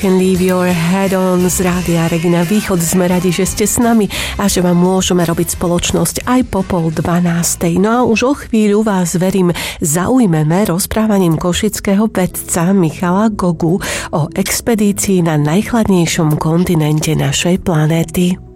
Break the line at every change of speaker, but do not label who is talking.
Can Leave Your Head On z Rádia Regina Východ. Sme radi, že ste s nami a že vám môžeme robiť spoločnosť aj po 11:30. No a už o chvíľu vás, verím, zaujmeme rozprávaním košického vedca Michala Gogu o expedícii na najchladnejšom kontinente našej planéty.